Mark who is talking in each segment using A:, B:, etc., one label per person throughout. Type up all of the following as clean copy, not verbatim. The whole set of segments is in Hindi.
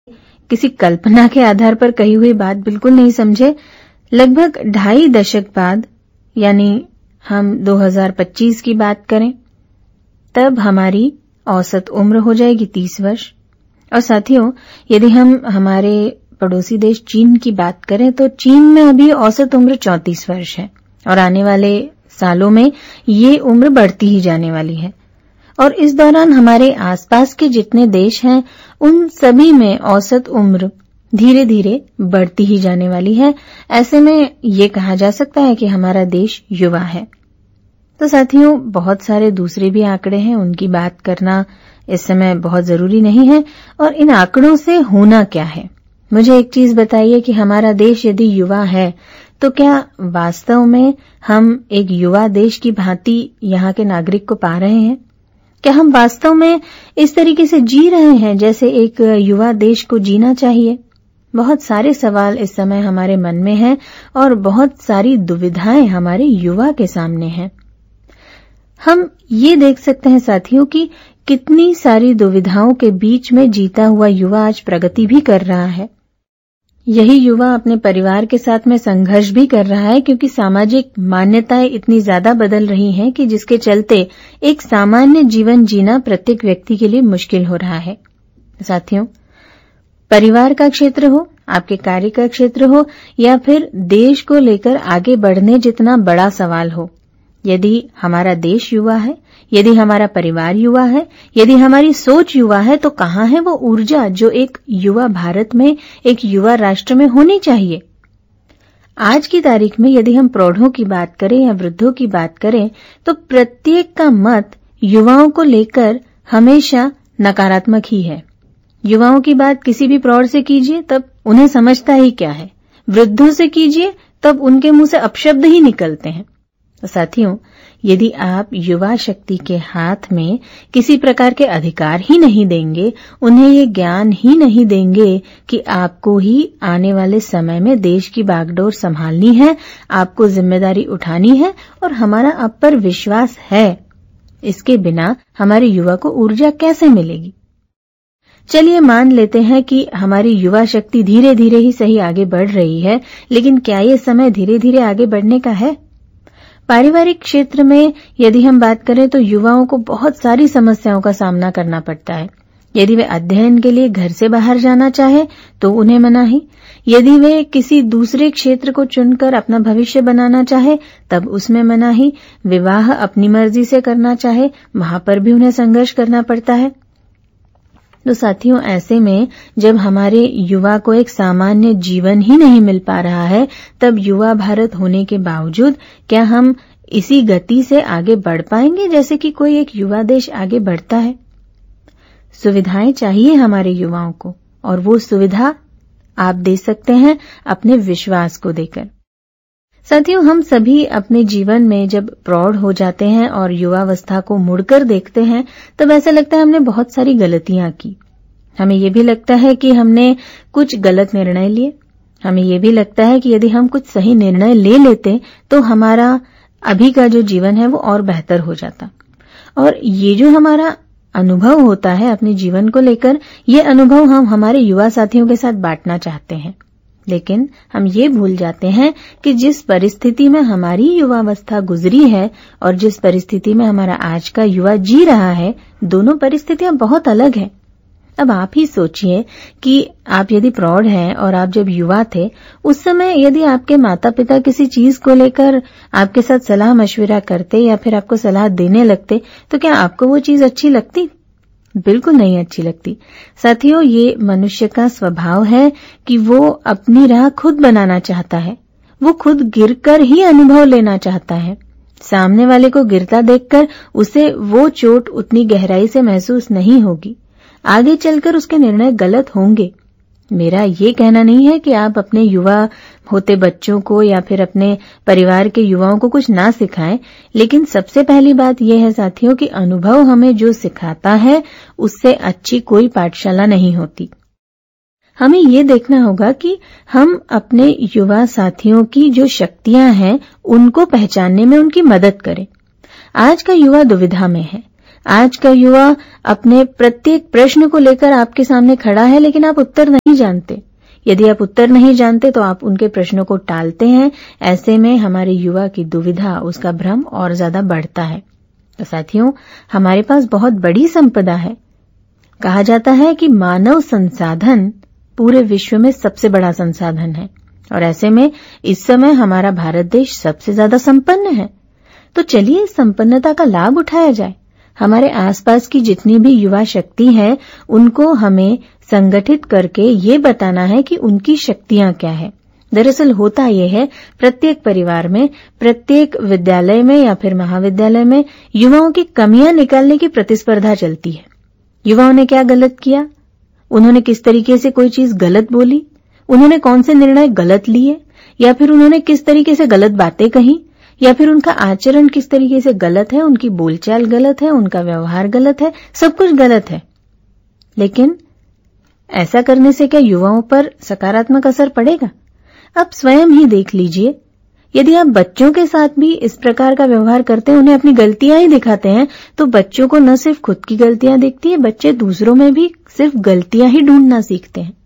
A: किसी कल्पना के आधार पर कही हुई बात बिल्कुल नहीं समझे। लगभग 2.5 दशक बाद, यानी हम 2025 की बात करें, तब हमारी औसत उम्र हो जाएगी 30 वर्ष। और साथियों, यदि हम हमारे पड़ोसी देश चीन की बात करें तो चीन में अभी औसत उम्र 34 वर्ष है और आने वाले सालों में ये उम्र बढ़ती ही जाने वाली है। और इस दौरान हमारे आसपास के जितने देश हैं उन सभी में औसत उम्र धीरे धीरे बढ़ती ही जाने वाली है। ऐसे में ये कहा जा सकता है कि हमारा देश युवा है। तो साथियों, बहुत सारे दूसरे भी आंकड़े हैं, उनकी बात करना इस समय बहुत जरूरी नहीं है। और इन आंकड़ों से होना क्या है, मुझे एक चीज बताइए कि हमारा देश यदि युवा है तो क्या वास्तव में हम एक युवा देश की भांति यहाँ के नागरिक को पा रहे हैं? क्या हम वास्तव में इस तरीके से जी रहे हैं जैसे एक युवा देश को जीना चाहिए? बहुत सारे सवाल इस समय हमारे मन में हैं और बहुत सारी दुविधाएं हमारे युवा के सामने हैं। हम ये देख सकते हैं साथियों कि कितनी सारी दुविधाओं के बीच में जीता हुआ युवा आज प्रगति भी कर रहा है। यही युवा अपने परिवार के साथ में संघर्ष भी कर रहा है, क्योंकि सामाजिक मान्यताएं इतनी ज्यादा बदल रही हैं कि जिसके चलते एक सामान्य जीवन जीना प्रत्येक व्यक्ति के लिए मुश्किल हो रहा है। साथियों, परिवार का क्षेत्र हो, आपके कार्य का क्षेत्र हो या फिर देश को लेकर आगे बढ़ने जितना बड़ा सवाल हो, यदि हमारा देश युवा है, यदि हमारा परिवार युवा है, यदि हमारी सोच युवा है, तो कहाँ है वो ऊर्जा जो एक युवा भारत में, एक युवा राष्ट्र में होनी चाहिए? आज की तारीख में यदि हम प्रौढ़ों की बात करें या वृद्धों की बात करें तो प्रत्येक का मत युवाओं को लेकर हमेशा नकारात्मक ही है। युवाओं की बात किसी भी प्रौढ़ से कीजिए तब उन्हें समझता ही क्या है, वृद्धों से कीजिए तब उनके मुंह से अपशब्द ही निकलते हैं। तो साथियों, यदि आप युवा शक्ति के हाथ में किसी प्रकार के अधिकार ही नहीं देंगे, उन्हें ये ज्ञान ही नहीं देंगे कि आपको ही आने वाले समय में देश की बागडोर संभालनी है, आपको जिम्मेदारी उठानी है और हमारा आप पर विश्वास है, इसके बिना हमारे युवा को ऊर्जा कैसे मिलेगी? चलिए मान लेते हैं कि हमारी युवा शक्ति धीरे धीरे ही सही आगे बढ़ रही है, लेकिन क्या ये समय धीरे धीरे आगे बढ़ने का है? पारिवारिक क्षेत्र में यदि हम बात करें तो युवाओं को बहुत सारी समस्याओं का सामना करना पड़ता है। यदि वे अध्ययन के लिए घर से बाहर जाना चाहे तो उन्हें मनाही, यदि वे किसी दूसरे क्षेत्र को चुनकर अपना भविष्य बनाना चाहे तब उसमें मनाही, विवाह अपनी मर्जी से करना चाहे वहां पर भी उन्हें संघर्ष करना पड़ता है। तो साथियों, ऐसे में जब हमारे युवा को एक सामान्य जीवन ही नहीं मिल पा रहा है, तब युवा भारत होने के बावजूद क्या हम इसी गति से आगे बढ़ पाएंगे जैसे कि कोई एक युवा देश आगे बढ़ता है? सुविधाएं चाहिए हमारे युवाओं को, और वो सुविधा आप दे सकते हैं अपने विश्वास को देकर। साथियों, हम सभी अपने जीवन में जब प्रौढ़ हो जाते हैं और युवावस्था को मुड़कर देखते हैं तब ऐसा लगता है हमने बहुत सारी गलतियां की। हमें ये भी लगता है कि हमने कुछ गलत निर्णय लिए। हमें ये भी लगता है कि यदि हम कुछ सही निर्णय ले लेते तो हमारा अभी का जो जीवन है वो और बेहतर हो जाता। और ये जो हमारा अनुभव होता है अपने जीवन को लेकर, ये अनुभव हम हमारे युवा साथियों के साथ बांटना चाहते हैं। लेकिन हम ये भूल जाते हैं कि जिस परिस्थिति में हमारी युवावस्था गुजरी है और जिस परिस्थिति में हमारा आज का युवा जी रहा है, दोनों परिस्थितियां बहुत अलग हैं। अब आप ही सोचिए कि आप यदि प्रौढ़ हैं और आप जब युवा थे, उस समय यदि आपके माता पिता किसी चीज को लेकर आपके साथ सलाह मशविरा करते या फिर आपको सलाह देने लगते तो क्या आपको वो चीज अच्छी लगती? बिल्कुल नहीं अच्छी लगती। साथियों, ये मनुष्य का स्वभाव है कि वो अपनी राह खुद बनाना चाहता है, वो खुद गिरकर ही अनुभव लेना चाहता है। सामने वाले को गिरता देखकर उसे वो चोट उतनी गहराई से महसूस नहीं होगी, आगे चलकर उसके निर्णय गलत होंगे। मेरा ये कहना नहीं है कि आप अपने युवा होते बच्चों को या फिर अपने परिवार के युवाओं को कुछ ना सिखाएं, लेकिन सबसे पहली बात यह है साथियों कि अनुभव हमें जो सिखाता है उससे अच्छी कोई पाठशाला नहीं होती। हमें ये देखना होगा कि हम अपने युवा साथियों की जो शक्तियां हैं उनको पहचानने में उनकी मदद करें। आज का युवा दुविधा में है। आज का युवा अपने प्रत्येक प्रश्न को लेकर आपके सामने खड़ा है, लेकिन आप उत्तर नहीं जानते। यदि आप उत्तर नहीं जानते तो आप उनके प्रश्नों को टालते हैं। ऐसे में हमारे युवा की दुविधा, उसका भ्रम और ज्यादा बढ़ता है। तो साथियों, हमारे पास बहुत बड़ी संपदा है। कहा जाता है कि मानव संसाधन पूरे विश्व में सबसे बड़ा संसाधन है, और ऐसे में इस समय हमारा भारत देश सबसे ज्यादा संपन्न है। तो चलिए इस संपन्नता का लाभ उठाया जाए। हमारे आसपास की जितनी भी युवा शक्ति है, उनको हमें संगठित करके ये बताना है कि उनकी शक्तियां क्या है। दरअसल होता यह है, प्रत्येक परिवार में, प्रत्येक विद्यालय में या फिर महाविद्यालय में युवाओं की कमियां निकालने की प्रतिस्पर्धा चलती है। युवाओं ने क्या गलत किया, उन्होंने किस तरीके से कोई चीज गलत बोली, उन्होंने कौन से निर्णय गलत लिए, या फिर उन्होंने किस तरीके से गलत बातें कही, या फिर उनका आचरण किस तरीके से गलत है, उनकी बोलचाल गलत है, उनका व्यवहार गलत है, सब कुछ गलत है। लेकिन ऐसा करने से क्या युवाओं पर सकारात्मक असर पड़ेगा? आप स्वयं ही देख लीजिए। यदि आप बच्चों के साथ भी इस प्रकार का व्यवहार करते हैं, उन्हें अपनी गलतियां ही दिखाते हैं, तो बच्चों को न सिर्फ खुद की गलतियां दिखती है, बच्चे दूसरों में भी सिर्फ गलतियां ही ढूंढना सीखते हैं।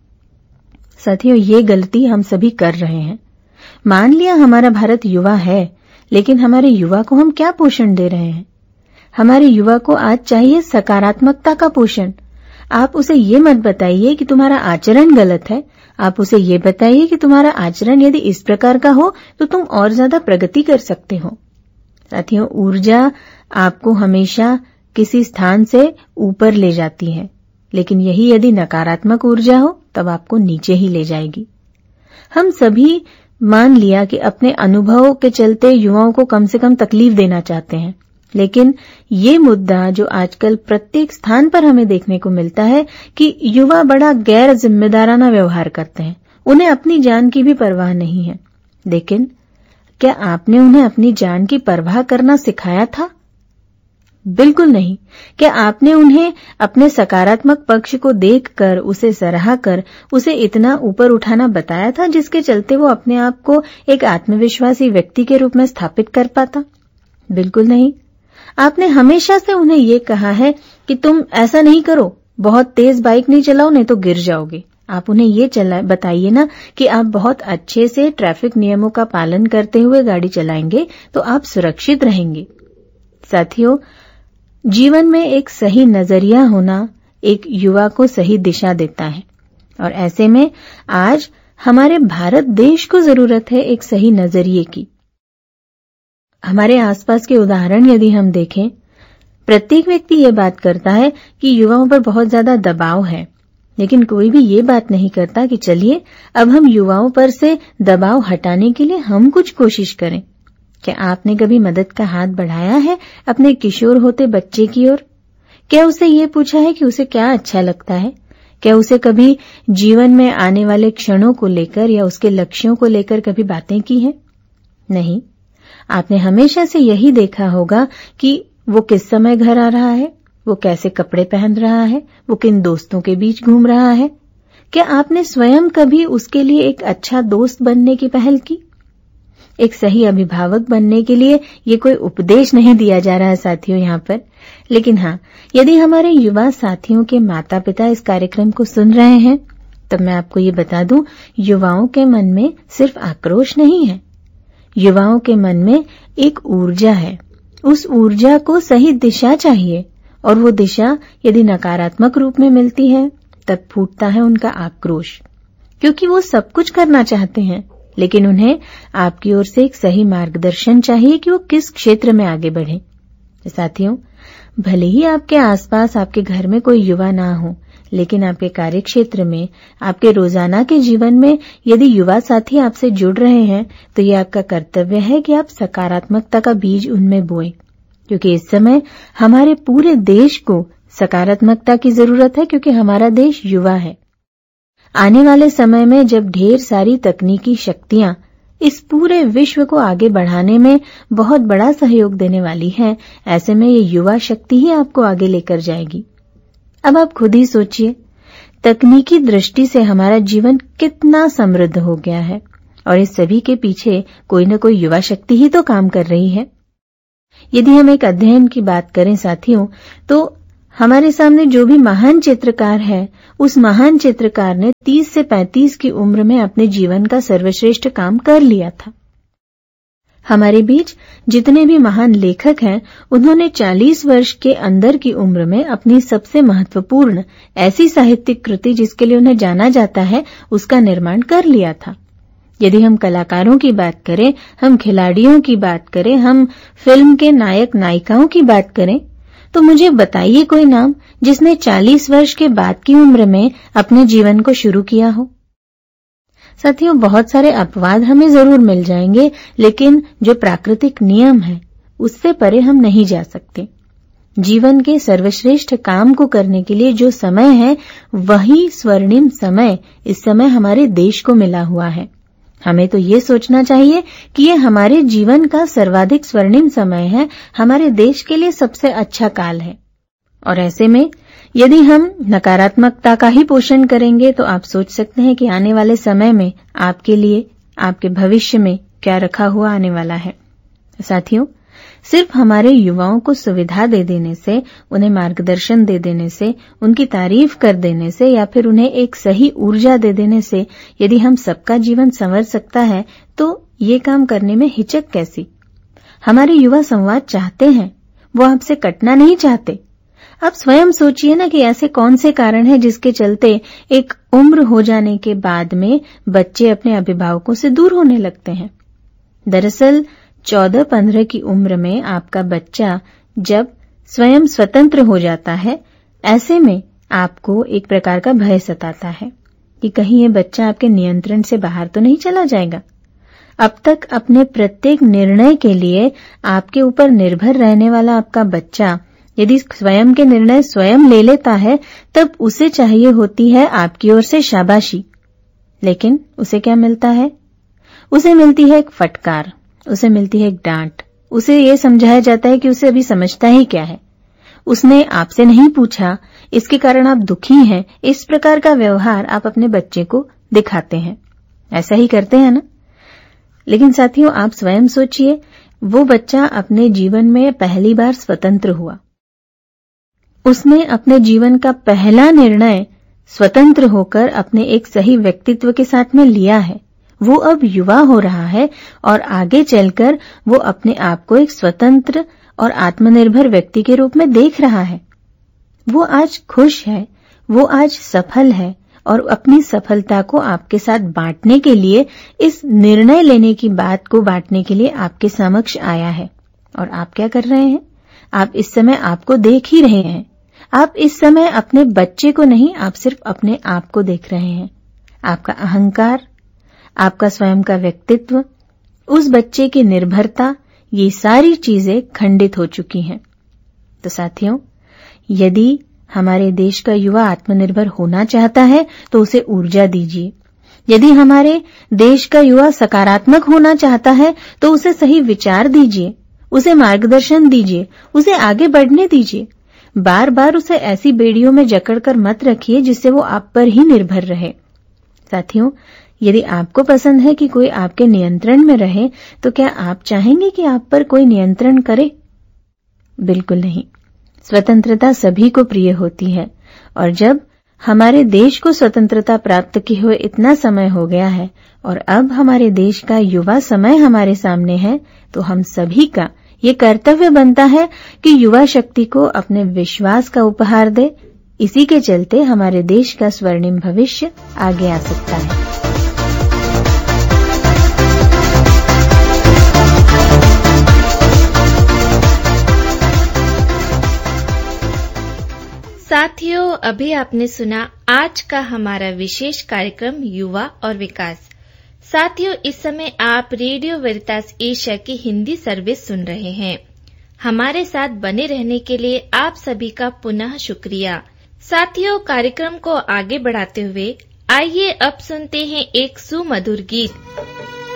A: साथियों, ये गलती हम सभी कर रहे हैं। मान लिया हमारा भारत युवा है, लेकिन हमारे युवा को हम क्या पोषण दे रहे हैं? हमारे युवा को आज चाहिए सकारात्मकता का पोषण। आप उसे ये मत बताइए कि तुम्हारा आचरण गलत है, आप उसे ये बताइए कि तुम्हारा आचरण यदि इस प्रकार का हो तो तुम और ज्यादा प्रगति कर सकते हो। साथियों, ऊर्जा आपको हमेशा किसी स्थान से ऊपर ले जाती है, लेकिन यही यदि नकारात्मक ऊर्जा हो तब आपको नीचे ही ले जाएगी। हम सभी मान लिया कि अपने अनुभव के चलते युवाओं को कम से कम तकलीफ देना चाहते हैं, लेकिन ये मुद्दा जो आजकल प्रत्येक स्थान पर हमें देखने को मिलता है कि युवा बड़ा गैर जिम्मेदाराना व्यवहार करते हैं, उन्हें अपनी जान की भी परवाह नहीं है। लेकिन क्या आपने उन्हें अपनी जान की परवाह करना सिखाया था? बिल्कुल नहीं। क्या आपने उन्हें अपने सकारात्मक पक्ष को देखकर, उसे सराहकर, उसे इतना ऊपर उठाना बताया था जिसके चलते वो अपने आप को एक आत्मविश्वासी व्यक्ति के रूप में स्थापित कर पाता? बिल्कुल नहीं। आपने हमेशा से उन्हें ये कहा है कि तुम ऐसा नहीं करो, बहुत तेज बाइक नहीं चलाओ नहीं तो गिर जाओगे। आप उन्हें ये बताइए ना कि आप बहुत अच्छे से ट्रैफिक नियमों का पालन करते हुए गाड़ी चलाएंगे तो आप सुरक्षित रहेंगे। साथियों, जीवन में एक सही नजरिया होना एक युवा को सही दिशा देता है, और ऐसे में आज हमारे भारत देश को जरूरत है एक सही नजरिए की। हमारे आसपास के उदाहरण यदि हम देखें, प्रत्येक व्यक्ति ये बात करता है कि युवाओं पर बहुत ज्यादा दबाव है, लेकिन कोई भी ये बात नहीं करता कि चलिए अब हम युवाओं पर से दबाव हटाने के लिए हम कुछ कोशिश करें। क्या आपने कभी मदद का हाथ बढ़ाया है अपने किशोर होते बच्चे की ओर? क्या उसे ये पूछा है कि उसे क्या अच्छा लगता है? क्या उसे कभी जीवन में आने वाले क्षणों को लेकर या उसके लक्ष्यों को लेकर कभी बातें की हैं? नहीं। आपने हमेशा से यही देखा होगा कि वो किस समय घर आ रहा है, वो कैसे कपड़े पहन रहा है, वो किन दोस्तों के बीच घूम रहा है। क्या आपने स्वयं कभी उसके लिए एक अच्छा दोस्त बनने की पहल की? एक सही अभिभावक बनने के लिए ये कोई उपदेश नहीं दिया जा रहा है साथियों यहाँ पर, लेकिन हाँ, यदि हमारे युवा साथियों के माता पिता इस कार्यक्रम को सुन रहे हैं तब मैं आपको ये बता दूं, युवाओं के मन में सिर्फ आक्रोश नहीं है, युवाओं के मन में एक ऊर्जा है। उस ऊर्जा को सही दिशा चाहिए, और वो दिशा यदि नकारात्मक रूप में मिलती है तब फूटता है उनका आक्रोश, क्योंकि वो सब कुछ करना चाहते हैं, लेकिन उन्हें आपकी ओर से एक सही मार्गदर्शन चाहिए कि वो किस क्षेत्र में आगे बढ़े। साथियों, भले ही आपके आसपास आपके घर में कोई युवा ना हो, लेकिन आपके कार्य क्षेत्र में, आपके रोजाना के जीवन में यदि युवा साथी आपसे जुड़ रहे हैं तो ये आपका कर्तव्य है कि आप सकारात्मकता का बीज उनमें बोएं, क्योंकि इस समय हमारे पूरे देश को सकारात्मकता की जरूरत है, क्योंकि हमारा देश युवा है। आने वाले समय में जब ढेर सारी तकनीकी शक्तियां इस पूरे विश्व को आगे बढ़ाने में बहुत बड़ा सहयोग देने वाली है, ऐसे में ये युवा शक्ति ही आपको आगे लेकर जाएगी। अब आप खुद ही सोचिए, तकनीकी दृष्टि से हमारा जीवन कितना समृद्ध हो गया है, और इस सभी के पीछे कोई न कोई युवा शक्ति ही तो काम कर रही है। यदि हम एक अध्ययन की बात करें साथियों, तो हमारे सामने जो भी महान चित्रकार है, उस महान चित्रकार ने 30 से 35 की उम्र में अपने जीवन का सर्वश्रेष्ठ काम कर लिया था। हमारे बीच जितने भी महान लेखक हैं, उन्होंने 40 वर्ष के अंदर की उम्र में अपनी सबसे महत्वपूर्ण ऐसी साहित्यिक कृति जिसके लिए उन्हें जाना जाता है, उसका निर्माण कर लिया था। यदि हम कलाकारों की बात करें, हम खिलाड़ियों की बात करें, हम फिल्म के नायक नायिकाओं की बात करें, तो मुझे बताइए कोई नाम जिसने 40 वर्ष के बाद की उम्र में अपने जीवन को शुरू किया हो। साथियों, बहुत सारे अपवाद हमें जरूर मिल जाएंगे, लेकिन जो प्राकृतिक नियम है उससे परे हम नहीं जा सकते। जीवन के सर्वश्रेष्ठ काम को करने के लिए जो समय है, वही स्वर्णिम समय इस समय हमारे देश को मिला हुआ है। हमें तो ये सोचना चाहिए कि ये हमारे जीवन का सर्वाधिक स्वर्णिम समय है, हमारे देश के लिए सबसे अच्छा काल है। और ऐसे में यदि हम नकारात्मकता का ही पोषण करेंगे, तो आप सोच सकते हैं कि आने वाले समय में आपके लिए, आपके भविष्य में क्या रखा हुआ आने वाला है। साथियों, सिर्फ हमारे युवाओं को सुविधा दे देने से, उन्हें मार्गदर्शन दे देने से, उनकी तारीफ कर देने से या फिर उन्हें एक सही ऊर्जा दे देने से यदि हम सबका जीवन संवर सकता है, तो ये काम करने में हिचक कैसी। हमारे युवा संवाद चाहते हैं, वो आपसे कटना नहीं चाहते। आप स्वयं सोचिए ना कि ऐसे कौन से कारण हैं जिसके चलते एक उम्र हो जाने के बाद में बच्चे अपने अभिभावकों से दूर होने लगते हैं। दरअसल 14-15 की उम्र में आपका बच्चा जब स्वयं स्वतंत्र हो जाता है, ऐसे में आपको एक प्रकार का भय सताता है कि कहीं ये बच्चा आपके नियंत्रण से बाहर तो नहीं चला जाएगा। अब तक अपने प्रत्येक निर्णय के लिए आपके ऊपर निर्भर रहने वाला आपका बच्चा यदि स्वयं के निर्णय स्वयं ले लेता है, तब उसे चाहिए होती है आपकी ओर से शाबाशी। लेकिन उसे क्या मिलता है? उसे मिलती है एक फटकार, उसे मिलती है एक डांट। उसे ये समझाया जाता है कि उसे अभी समझता ही क्या है, उसने आपसे नहीं पूछा, इसके कारण आप दुखी हैं। इस प्रकार का व्यवहार आप अपने बच्चे को दिखाते हैं। ऐसा ही करते हैं ना? लेकिन साथियों, आप स्वयं सोचिए, वो बच्चा अपने जीवन में पहली बार स्वतंत्र हुआ। उसने अपने जीवन का पहला निर्णय स्वतंत्र होकर अपने एक सही व्यक्तित्व के साथ में लिया है। वो अब युवा हो रहा है और आगे चलकर वो अपने आप को एक स्वतंत्र और आत्मनिर्भर व्यक्ति के रूप में देख रहा है। वो आज खुश है, वो आज सफल है और अपनी सफलता को आपके साथ बांटने के लिए, इस निर्णय लेने की बात को बांटने के लिए आपके समक्ष आया है। और आप क्या कर रहे हैं? आप इस समय आपको देख ही रहे हैं। आप इस समय अपने बच्चे को नहीं, आप सिर्फ अपने आप को देख रहे हैं। आपका अहंकार, आपका स्वयं का व्यक्तित्व, उस बच्चे की निर्भरता, ये सारी चीजें खंडित हो चुकी हैं। तो साथियों, यदि हमारे देश का युवा आत्मनिर्भर होना चाहता है तो उसे ऊर्जा दीजिए। यदि हमारे देश का युवा सकारात्मक होना चाहता है तो उसे सही विचार दीजिए, उसे मार्गदर्शन दीजिए, उसे आगे बढ़ने दीजिए। बार बार उसे ऐसी बेड़ियों में जकड़कर मत रखिए जिससे वो आप पर ही निर्भर रहे। साथियों, यदि आपको पसंद है कि कोई आपके नियंत्रण में रहे, तो क्या आप चाहेंगे कि आप पर कोई नियंत्रण करे? बिल्कुल नहीं। स्वतंत्रता सभी को प्रिय होती है और जब हमारे देश को स्वतंत्रता प्राप्त किए हुए इतना समय हो गया है और अब हमारे देश का युवा समय हमारे सामने है, तो हम सभी का ये कर्तव्य बनता है कि युवा शक्ति को अपने विश्वास का उपहार दे। इसी के चलते हमारे देश का स्वर्णिम भविष्य आगे आ सकता है।
B: साथियों, अभी आपने सुना आज का हमारा विशेष कार्यक्रम युवा और विकास। साथियों, इस समय आप रेडियो वेरितास एशिया की हिंदी सर्विस सुन रहे हैं। हमारे साथ बने रहने के लिए आप सभी का पुनः शुक्रिया। साथियों, कार्यक्रम को आगे बढ़ाते हुए आइए अब सुनते हैं एक सुमधुर गीत।